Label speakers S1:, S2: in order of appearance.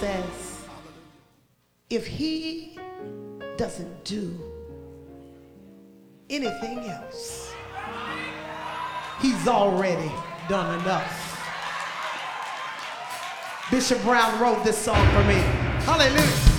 S1: says, if he doesn't do anything else, he's already done enough. Bishop Brown wrote this song for me. Hallelujah.